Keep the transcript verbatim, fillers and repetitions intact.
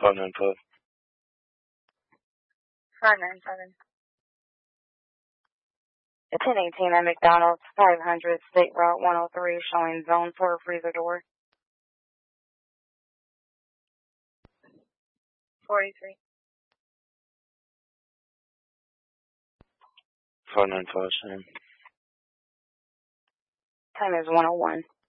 five nine five. five nine seven. ten eighteen at McDonald's, five hundred State Route one oh three, showing zone for a freezer door. forty-three. five nine five, Sam. Time is one oh one.